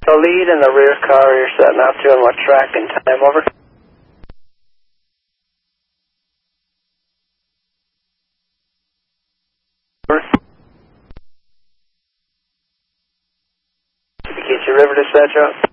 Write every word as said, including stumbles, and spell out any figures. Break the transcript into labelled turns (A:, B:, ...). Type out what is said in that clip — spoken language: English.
A: The lead and the rear car, you're setting up doing what track and time, over? Over. Get your river dispatch out.